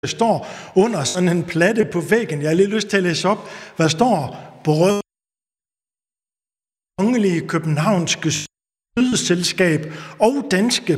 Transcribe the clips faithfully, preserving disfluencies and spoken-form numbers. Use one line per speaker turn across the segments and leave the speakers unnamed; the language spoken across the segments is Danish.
Der står under sådan en platte på væggen. Jeg har lige lyst til at læse op, hvad står på rød. Kongelige Københavnske Sydsselskab og Danske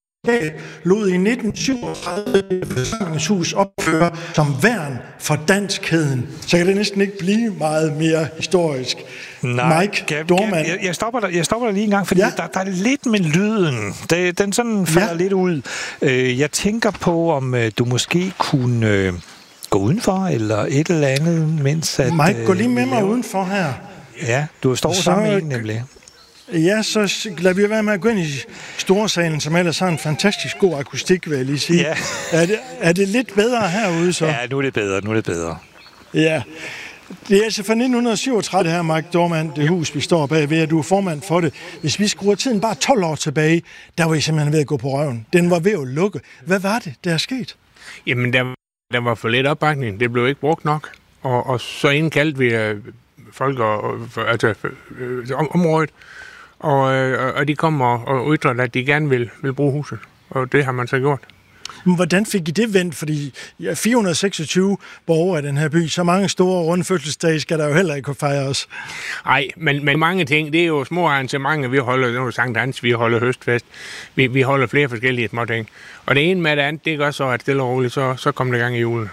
lod i nitten syvogtredive forsamlingshus opføre som værn for danskheden. Så kan det næsten ikke blive meget mere historisk.
Nej,
Mike Dorman.
Jeg, jeg, stopper der, jeg stopper der lige en gang, fordi ja. der, der er lidt med lyden. Det, den sådan falder ja. lidt ud. Jeg tænker på, om du måske kunne gå udenfor, eller et eller andet, mens at...
Mike, gå lige med mig udenfor her.
Ja, du står så, sammen med en, nemlig.
Ja, så lader vi være med at gå ind i storsalen, som ellers har en fantastisk god akustik, vil jeg lige sige.
Ja.
Er, det, er det lidt bedre herude så?
Ja, nu er det bedre, nu er det bedre.
Ja. Det er altså fra nitten syvogtredive her, Mike Dorman, det hus, vi står bagved, at du er formand for det. Hvis vi skruer tiden bare tolv år tilbage, der var I simpelthen ved at gå på røven. Den var ved at lukke. Hvad var det, der er sket?
Jamen, der, der var for lidt opbakning. Det blev ikke brugt nok. Og, og så indkaldte vi øh, folk og, altså, øh, området, og, øh, og de kom og, og ytrede, at de gerne vil, vil bruge huset. Og det har man så gjort.
Men hvordan fik I det vendt? Fordi ja, fire hundrede og seksogtyve borgere i den her by, så mange store runde fødselsdage skal der jo heller ikke kunne fejres.
Nej, men, men mange ting, det er jo små arrangementer, vi holder, nu er Sankt Hans, vi holder høstfest, vi, vi holder flere forskellige små ting. Og det ene med det andet, det gør så, at stille og roligt, så, så kommer det gang i julen.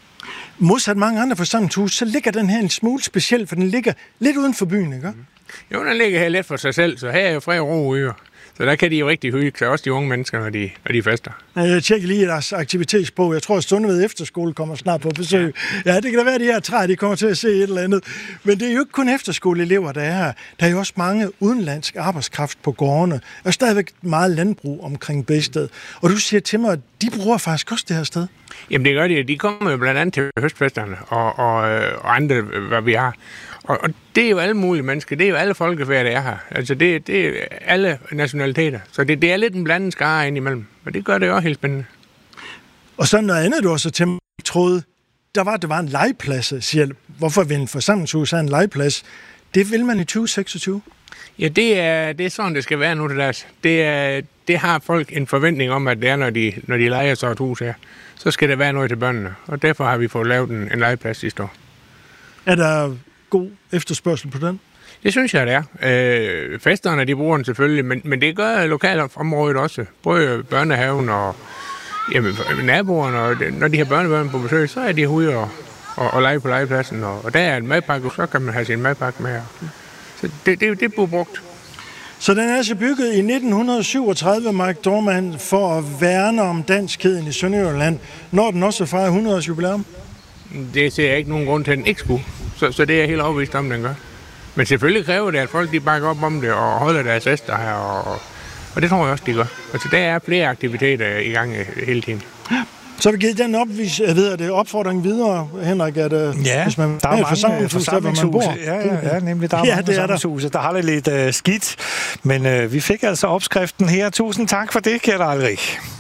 Modsat mange andre forsamlingshus, så ligger den her en smule speciel, for den ligger lidt uden for byen, ikke?
Jo, den ligger her let for sig selv, så her er jo fred og ro øer. Så der kan de jo rigtig hygge sig, også de unge mennesker, når de, når de fester.
Jeg tjekker lige deres aktivitetsbog. Jeg tror, at Sundeved Efterskole kommer snart på besøg. Ja, det kan da være, at de her træer, de kommer til at se et eller andet. Men det er jo ikke kun efterskoleelever, der er her. Der er jo også mange udenlandsk arbejdskraft på gårdene. Der er stadigvæk meget landbrug omkring Bedsted. Og du siger til mig, at de bruger faktisk også det her sted.
Jamen det gør de. De kommer jo blandt andet til høstfesterne og, og, og andre, hvad vi har. Og, og det er jo alle mulige mennesker. Det er jo alle folkefærd, der er her. Altså det, det er alle nationaliteter. Så det, det er lidt en blandet skare indimellem. Og det gør det jo helt spændende.
Og så noget andet, du også til mig troede, der var, der var en legeplads, siger, hvorfor vil en forsamlingshus have en legeplads? Det vil man i tyve seksogtyve.
Ja, det er, det er sådan, det skal være nu til dags. Det, er, det har folk en forventning om, at det er, når de, når de leger så et hus her. Så skal der være noget til børnene. Og derfor har vi fået lavet en, en legeplads sidste år. Er der god efterspørgsel på den? Det synes jeg, det er. Øh, festerne, de bruger den selvfølgelig, men, men det gør lokalområdet også. Både børnehaven og jamen, naboerne, og det, når de har børnebørn på besøg, så er de ude og, og, og lege på legepladsen, og, og der er en madpakke, så kan man have sin madpakke med her. Så det, det, det bliver brugt.
Så den er altså bygget i nitten syvogtredive, Mike Dorman, for at værne om danskheden i Sønderjylland, når den også fejrer hundrede års jubilæum?
Det ser jeg ikke nogen grund til, at den ikke skulle. Så, så det er jeg helt overbevist om, den gør. Men selvfølgelig kræver det, at folk de bakker op om det og holder deres fester her, og, og det tror jeg også, de gør. Altså, der er flere aktiviteter i gang hele tiden.
Ja. Så har vi givet den opvis, jeg ved, det opfordring videre, Henrik, at
ja,
hvis man
der er, er mange
forsamlingshus, der, hvor man bor.
Ja, ja, ja, nemlig, der er
ja,
mange forsamlingshuse, der har det lidt uh, skidt. Men uh, vi fik altså opskriften her. Tusind tak for det, Kjeld Alrik.